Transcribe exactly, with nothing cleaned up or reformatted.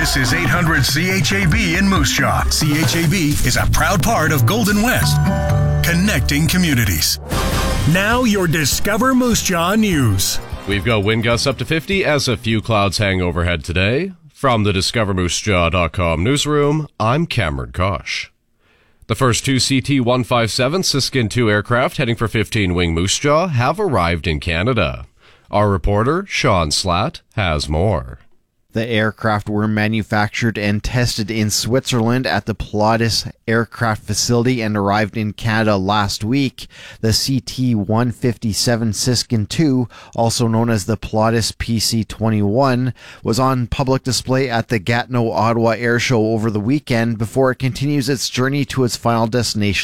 This is eight hundred C H A B in Moose Jaw. C H A B is a proud part of Golden West, connecting communities. Now your Discover Moose Jaw news. We've got wind gusts up to fifty as a few clouds hang overhead today. From the discover moose jaw dot com newsroom, I'm Cameron Kosh. The first two C T one fifty-seven Siskin two aircraft heading for fifteen-wing Moose Jaw have arrived in Canada. Our reporter, Sean Slatt, has more. The aircraft were manufactured and tested in Switzerland at the Pilatus Aircraft Facility and arrived in Canada last week. The C T one fifty-seven Siskin two, also known as the Pilatus P C twenty-one, was on public display at the Gatineau Ottawa Air Show over the weekend before it continues its journey to its final destination